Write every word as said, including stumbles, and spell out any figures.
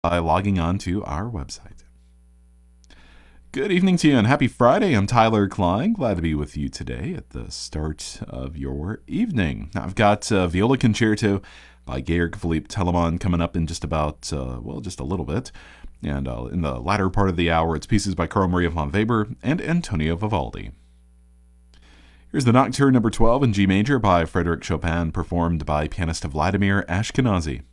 by logging on to our website. Good evening to you and happy Friday. I'm Tyler Klein. Glad to be with you today at the start of your evening. I've got uh, Viola Concerto by Georg Philipp Telemann coming up in just about, uh, well, just a little bit. And uh, in the latter part of the hour, it's pieces by Carl Maria von Weber and Antonio Vivaldi. Here's the Nocturne number twelve in G major by Frédéric Chopin, performed by pianist Vladimir Ashkenazy.